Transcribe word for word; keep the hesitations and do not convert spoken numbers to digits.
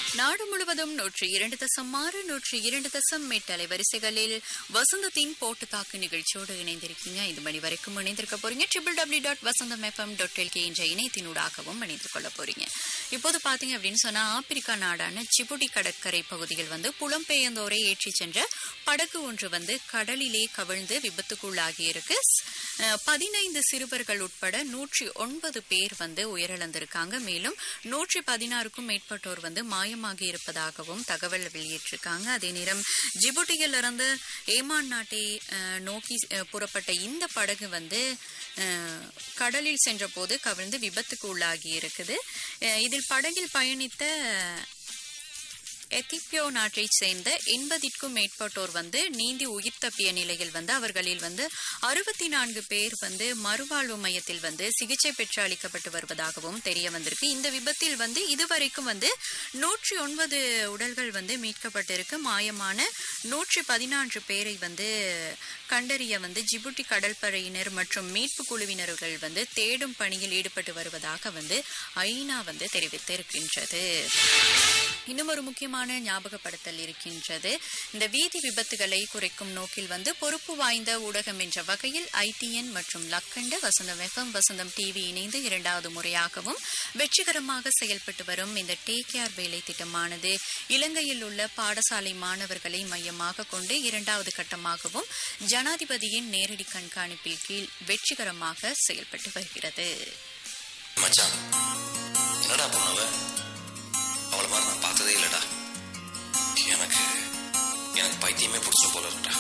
நாடு முழுவதும் நூற்றி இரண்டு தசம் ஆறு நூற்றி இரண்டு தசம் எட்டு அலைவரிசைகளில் வசந்தத்தின் போட்டு தாக்கு நிகழ்ச்சியோடு இணைந்திருக்கீங்க. இது மணி வரைக்கும் இணைந்திருக்க போறீங்க. ட்ரிபிள் டபிள்யூ டாட் வசந்தம் எஃப்எம் டாட் எல்கே என்ற இணையத்தினூடாகவும் இணைந்து கொள்ள போறீங்க. இப்போது பாத்தீங்க அப்படின்னு சொன்னா ஆப்பிரிக்கா நாடான ஜிபுட்டி கடற்கரை பகுதியில் வந்து புலம்பெயர்ந்தோரை ஏற்றி சென்ற படகு ஒன்று வந்து கடலிலே கவிழ்ந்து விபத்துக்குள்ளாகி இருக்கு. பதினைந்து சிறுவர்கள் உட்பட நூற்றி ஒன்பது பேர் வந்து உயிரிழந்திருக்காங்க. மேலும் நூற்றி பதினாறுக்கும் மேற்பட்டோர் வந்து மாயமாகி இருப்பதாகவும் தகவல் வெளியிட்டிருக்காங்க. அதே நேரம் ஜிபுட்டியில் இருந்து ஏமான் நாட்டை நோக்கி புறப்பட்ட இந்த படகு வந்து கடலில் சென்ற போது கவிழ்ந்து விபத்துக்கு உள்ளாகி இருக்குது. இதில் படகில் பயணித்த எத்தியோப்பியா நாட்டை சேர்ந்த எண்பதிற்கும் மேற்பட்டோர் வந்து நீந்தி உயிர் தப்பிய நிலையில் வந்து அவர்களில் வந்து அறுபத்தி நான்கு பேர் வந்து மறுவாழ்வு மையத்தில் வந்து சிகிச்சை பெற்று அளிக்கப்பட்டு வருவதாகவும் தெரிய வந்திருக்கு. இந்த விபத்தில் வந்து இதுவரைக்கும் வந்து நூற்றி ஒன்பது உடல்கள் வந்து மீட்கப்பட்டிருக்கு. மாயமான நூற்றி பதினான்கு பேரை வந்து கண்டறிய வந்து ஜிபுட்டி கடற்படையினர் மற்றும் மீட்பு குழுவினர்கள் வந்து தேடும் பணியில் ஈடுபட்டு வருவதாக வந்து ஐநா வந்து தெரிவித்திருக்கின்றது. இன்னும் ஒரு முக்கியமான ஞாபகப்படுத்தல் இருக்கின்றது. இந்த வீதி விபத்துகளை குறைக்கும் நோக்கில் வந்து பொறுப்பு வாய்ந்த ஊடகம் என்ற வகையில் ஐடிஎன் மற்றும் லக்கண்ட வசந்தம் எஃப்எம் வசந்தம் டிவி இணைந்து இரண்டாவது முறையாகவும் வெற்றிகரமாக செயல்பட்டு வரும் இந்த டேக் கேர் வேலை திட்டமானது இலங்கையில் உள்ள பாடசாலை மாணவர்களை மையமாக கொண்டு இரண்டாவது கட்டமாகவும் ஜனாதிபதியின் நேரடி கண்காணிப்பில் கீழ் வெற்றிகரமாக செயல்பட்டு வருகிறது. அவளை மாதிரி நான் பார்த்ததே இல்லடா. எனக்கு எனக்கு பைத்தியமே பிடிச்ச போல இருக்கா.